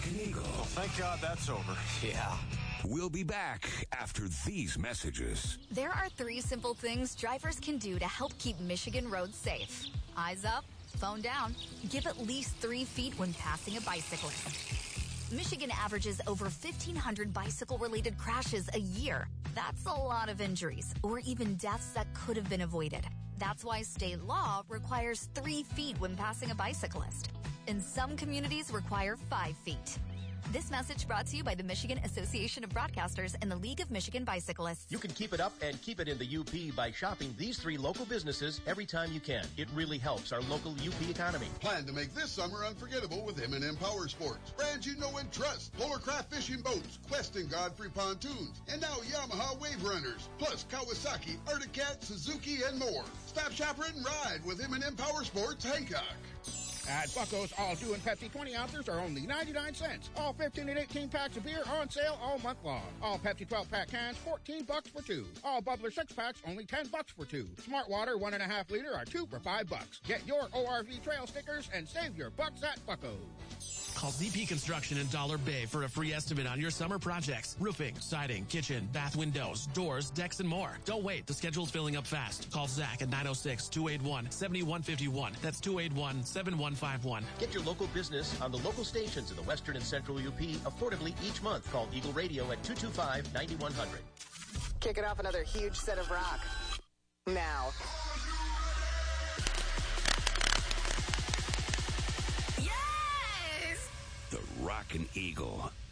Rockin' Eagle. Well, thank God that's over. Yeah. We'll be back after these messages. There are 3 simple things drivers can do to help keep Michigan roads safe. Eyes up, phone down, give at least 3 feet when passing a bicyclist. Michigan averages over 1,500 bicycle-related crashes a year. That's a lot of injuries, or even deaths that could have been avoided. That's why state law requires 3 feet when passing a bicyclist. And some communities require 5 feet. This message brought to you by the Michigan Association of Broadcasters and the League of Michigan Bicyclists. You can keep it up and keep it in the UP by shopping these 3 local businesses every time you can. It really helps our local UP economy. Plan to make this summer unforgettable with M&M Power Sports. Brands you know and trust. Polarcraft fishing boats, Quest and Godfrey pontoons, and now Yamaha Wave Runners, plus Kawasaki, Arctic Cat, Suzuki, and more. Stop, shop, rent, and ride with M&M Power Sports Hancock. At Bucko's, all Dew and Pepsi 20 ounces are only 99 cents. All 15 and 18 packs of beer on sale all month long. All Pepsi 12-pack cans, $14 for 2. All Bubbler 6-packs, only $10 for 2. Smart Water 1.5 liter are 2 for $5. Get your ORV trail stickers and save your bucks at Bucko's. Call ZP Construction in Dollar Bay for a free estimate on your summer projects. Roofing, siding, kitchen, bath windows, doors, decks, and more. Don't wait. The schedule's filling up fast. Call Zach at 906-281-7151. That's 281-7151. Get your local business on the local stations in the Western and Central UP affordably each month. Call Eagle Radio at 225-9100. Kicking off another huge set of rock. Now. The Rockin' Eagle